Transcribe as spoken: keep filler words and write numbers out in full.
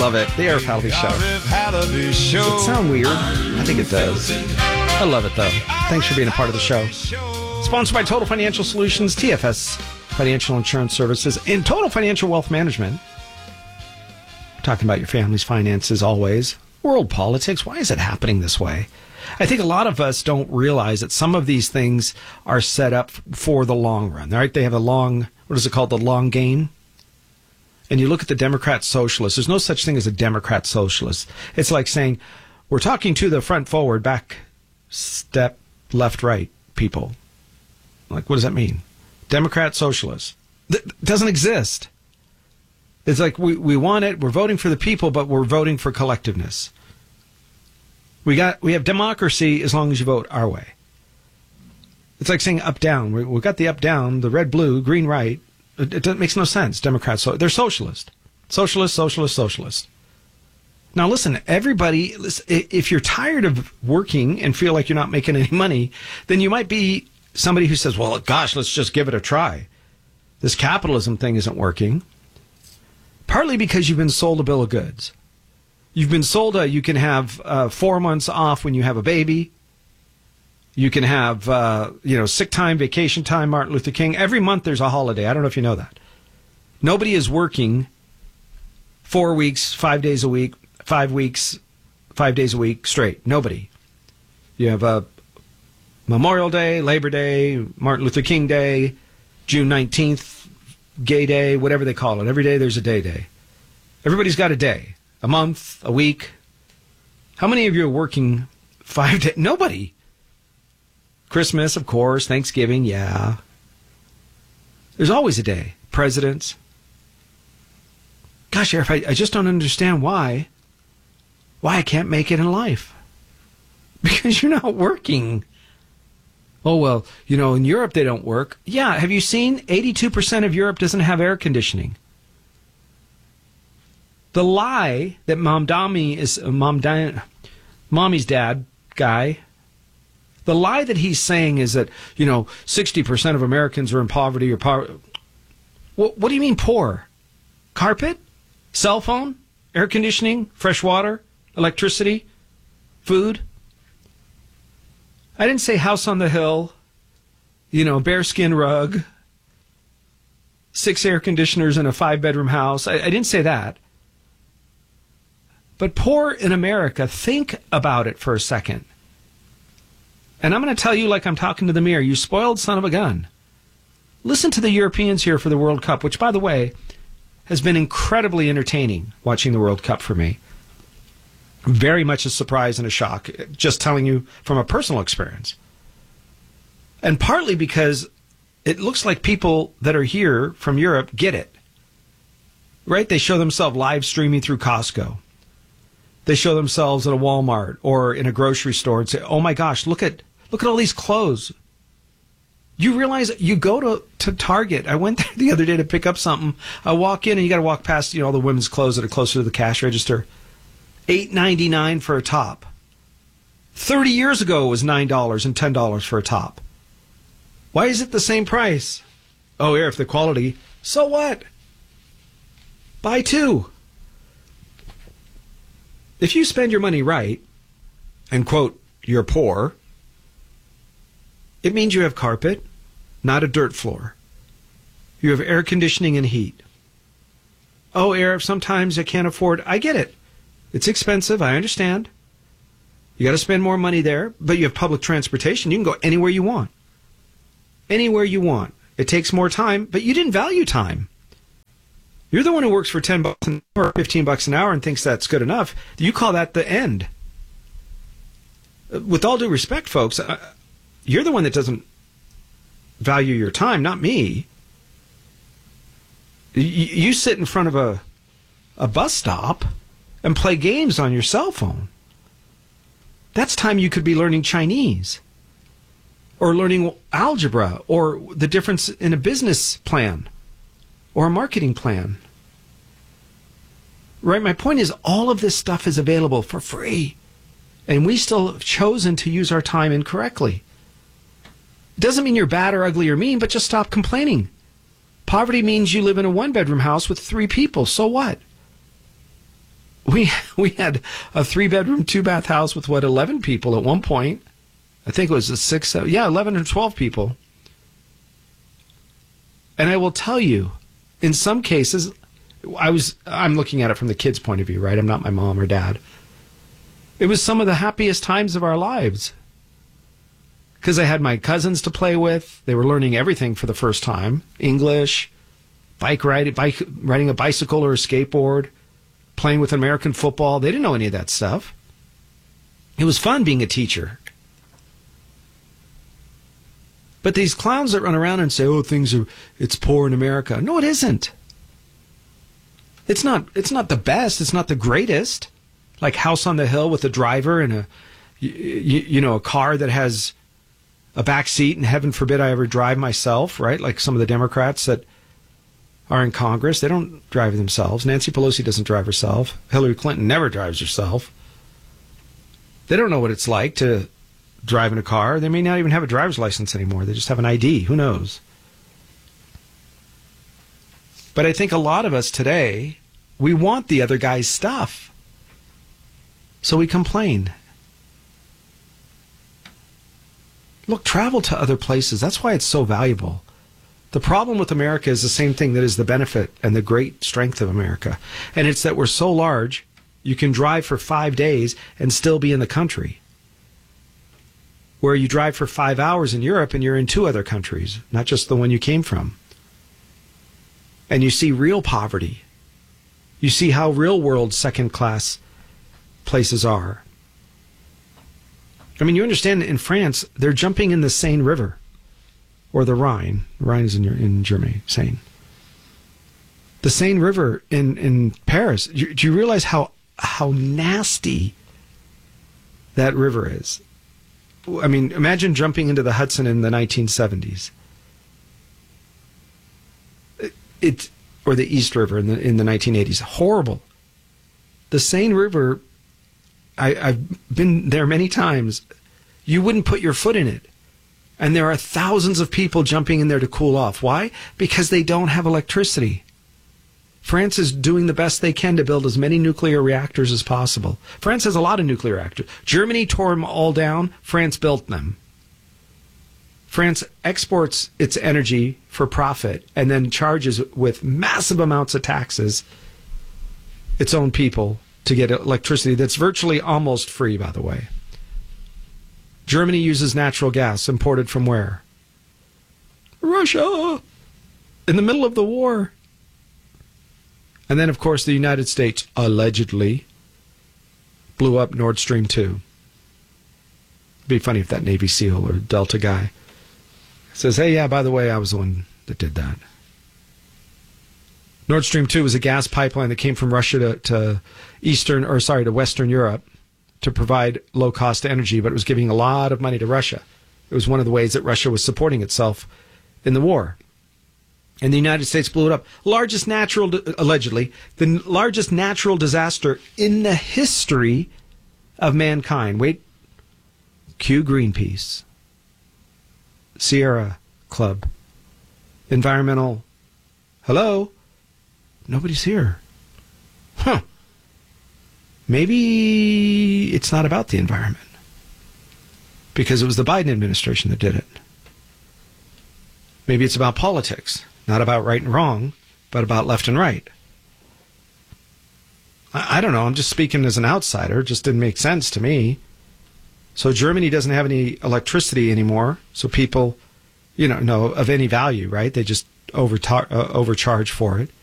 love it. The Arif Halaby Show. Does it sound weird? I think it does. I love it, though. Thanks for being a part of the show. Sponsored by Total Financial Solutions, T F S Financial Insurance Services, and Total Financial Wealth Management. We're talking about your family's finances always. World politics. Why is it happening this way? I think a lot of us don't realize that some of these things are set up for the long run, right? They have a long, what is it called, the long game? And you look at the Democrat socialists. There's no such thing as a Democrat socialist. It's like saying, we're talking to the front forward, back, step, left, right people. Like, what does that mean? Democrat socialist. That doesn't exist. It's like we, we want it, we're voting for the people, but we're voting for collectiveness. We got we have democracy as long as you vote our way. It's like saying up down. We, we've got the up down, the red blue, green right. It, it makes no sense. Democrats, so they're socialist, socialist, socialist, socialist. Now listen, everybody. If you're tired of working and feel like you're not making any money, then you might be somebody who says, "Well, gosh, let's just give it a try. This capitalism thing isn't working." Partly because you've been sold a bill of goods. You've been sold a, you can have uh, four months off when you have a baby. You can have, uh, you know, sick time, vacation time, Martin Luther King. Every month there's a holiday. I don't know if you know that. Nobody is working four weeks, five days a week, five weeks, five days a week straight. Nobody. You have a Memorial Day, Labor Day, Martin Luther King Day, June nineteenth, Gay Day, whatever they call it. Every day there's a day day. Everybody's got a day. A month, a week. How many of you are working five days? Nobody. Christmas, of course. Thanksgiving, yeah. There's always a day. Presidents. Gosh, Sheriff, I, I just don't understand why. Why I can't make it in life. Because you're not working. Oh, well, you know, in Europe they don't work. Yeah, have you seen eighty-two percent of Europe doesn't have air conditioning? The lie that Mom Dami is uh, Mom Di- Mommy's dad guy, the lie that he's saying is that, you know, sixty percent of Americans are in poverty or poverty. What, what do you mean poor? Carpet? Cell phone? Air conditioning? Fresh water? Electricity? Food? I didn't say house on the hill, you know, bearskin rug, six air conditioners in a five-bedroom house. I, I didn't say that. But poor in America, think about it for a second. And I'm going to tell you like I'm talking to the mirror, you spoiled son of a gun. Listen to the Europeans here for the World Cup, which, by the way, has been incredibly entertaining watching the World Cup for me. Very much a surprise and a shock, just telling you from a personal experience. And partly because it looks like people that are here from Europe get it. Right? They show themselves live streaming through Costco. They show themselves at a Walmart or in a grocery store and say, oh my gosh, look at look at all these clothes. You realize you go to, to Target. I went there the other day to pick up something. I walk in and you got to walk past, you know, all the women's clothes that are closer to the cash register. eight ninety-nine for a top. thirty years ago it was nine dollars and ten dollars for a top. Why is it the same price? Oh, yeah, if the quality. So what? Buy two. If you spend your money right, and quote, you're poor, it means you have carpet, not a dirt floor. You have air conditioning and heat. Oh, Arif, sometimes I can't afford. I get it. It's expensive. I understand. You got to spend more money there, but you have public transportation. You can go anywhere you want. Anywhere you want. It takes more time, but you didn't value time. You're the one who works for ten bucks an hour, or fifteen bucks an hour and thinks that's good enough. You call that the end. With all due respect, folks, uh, you're the one that doesn't value your time, not me. You, you sit in front of a a bus stop and play games on your cell phone. That's time you could be learning Chinese or learning algebra or the difference in a business plan or a marketing plan. Right? My point is all of this stuff is available for free. And we still have chosen to use our time incorrectly. It doesn't mean you're bad or ugly or mean, but just stop complaining. Poverty means you live in a one-bedroom house with three people. So what? we we had a three-bedroom, two-bath house with, what, eleven people at one point. I think it was a six, seven, yeah, eleven or twelve people. And I will tell you, in some cases, I was, I'm looking at it from the kid's point of view, right? I'm not my mom or dad. It was some of the happiest times of our lives. Because I had my cousins to play with. They were learning everything for the first time. English, bike riding, bike, riding a bicycle or a skateboard, playing with American football. They didn't know any of that stuff. It was fun being a teacher. But these clowns that run around and say, oh, things are, it's poor in America. No, it isn't. It's not, it's not the best. It's not the greatest. Like House on the Hill with a driver and a, you, you know, a car that has a back seat, and heaven forbid I ever drive myself, right? Like some of the Democrats that are in Congress, they don't drive themselves. Nancy Pelosi doesn't drive herself. Hillary Clinton never drives herself. They don't know what it's like to drive in a car. They may not even have a driver's license anymore. They just have an I D. Who knows? But I think a lot of us today, we want the other guy's stuff. So we complain. Look, travel to other places. That's why it's so valuable. The problem with America is the same thing that is the benefit and the great strength of America. And it's that we're so large, you can drive for five days and still be in the country. Where you drive for five hours in Europe and you're in two other countries, not just the one you came from. And you see real poverty. You see how real world second-class places are. I mean, you understand in France, they're jumping in the Seine River. Or the Rhine. Rhine is in, in Germany, Seine. The Seine River in, in Paris. Do you, do you realize how how nasty that river is? I mean, imagine jumping into the Hudson in the nineteen seventies. It, it or the East River in the in the nineteen eighties. Horrible. The Seine River, I, I've been there many times. You wouldn't put your foot in it. And there are thousands of people jumping in there to cool off. Why? Because they don't have electricity. France is doing the best they can to build as many nuclear reactors as possible. France has a lot of nuclear reactors. Germany tore them all down. France built them. France exports its energy for profit and then charges with massive amounts of taxes its own people to get electricity that's virtually almost free, by the way. Germany uses natural gas imported from where? Russia! In the middle of the war. And then, of course, the United States allegedly blew up Nord Stream two. It'd be funny if that Navy SEAL or Delta guy says, hey, yeah, by the way, I was the one that did that. Nord Stream two was a gas pipeline that came from Russia to, to Eastern, or sorry, to Western Europe to provide low-cost energy, but it was giving a lot of money to Russia. It was one of the ways that Russia was supporting itself in the war. And the United States blew it up. Largest natural, allegedly, the largest natural disaster in the history of mankind. Wait, cue Greenpeace, Sierra Club, environmental, hello? Nobody's here. Huh. Maybe it's not about the environment. Because it was the Biden administration that did it. Maybe it's about politics. Not about right and wrong, but about left and right. I, I don't know. I'm just speaking as an outsider. It just didn't make sense to me. So Germany doesn't have any electricity anymore. So people, you know, know of any value, right? They just overtar- uh, overcharge for it.